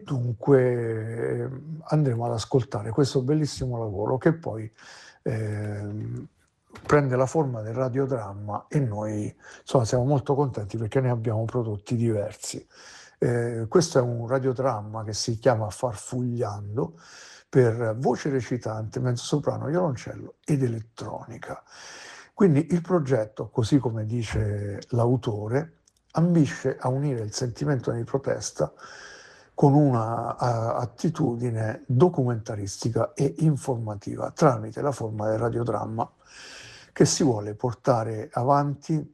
dunque andremo ad ascoltare questo bellissimo lavoro che poi prende la forma del radiodramma e noi insomma siamo molto contenti perché ne abbiamo prodotti diversi. Questo è un radiodramma che si chiama Farfugliando, per voce recitante, mezzosoprano, violoncello ed elettronica. Quindi il progetto, così come dice l'autore, ambisce a unire il sentimento di protesta con una attitudine documentaristica e informativa tramite la forma del radiodramma che si vuole portare avanti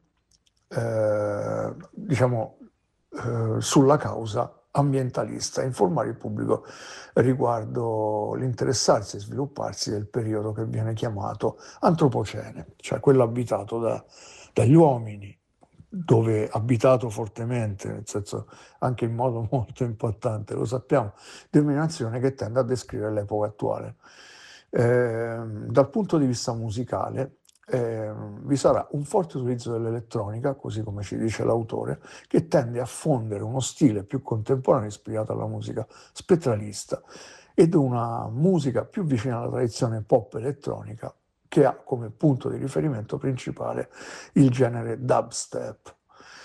sulla causa ambientalista, informare il pubblico riguardo l'interessarsi e svilupparsi del periodo che viene chiamato antropocene, cioè quello abitato dagli uomini, dove abitato fortemente, nel senso anche in modo molto impattante, lo sappiamo, denominazione che tende a descrivere l'epoca attuale. Dal punto di vista musicale, vi sarà un forte utilizzo dell'elettronica, così come ci dice l'autore, che tende a fondere uno stile più contemporaneo ispirato alla musica spettralista ed una musica più vicina alla tradizione pop elettronica che ha come punto di riferimento principale il genere dubstep.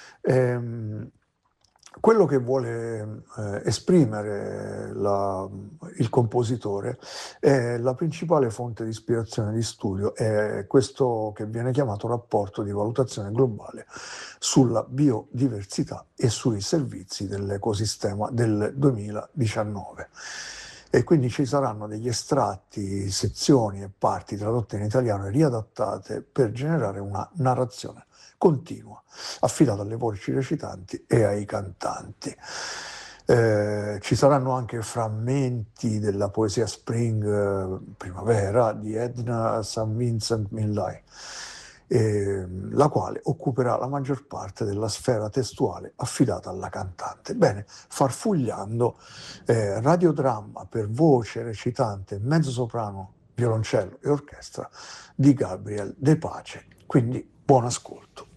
Quello che vuole esprimere il compositore è la principale fonte di ispirazione di studio, è questo che viene chiamato rapporto di valutazione globale sulla biodiversità e sui servizi dell'ecosistema del 2019. E quindi ci saranno degli estratti, sezioni e parti tradotte in italiano e riadattate per generare una narrazione continua, affidata alle voci recitanti e ai cantanti. Ci saranno anche frammenti della poesia Spring, primavera, di Edna St. Vincent Millay, la quale occuperà la maggior parte della sfera testuale affidata alla cantante. Bene, Farfugliando, radiodramma per voce recitante, mezzosoprano, violoncello e orchestra di Gabriel De Pace. Quindi buon ascolto.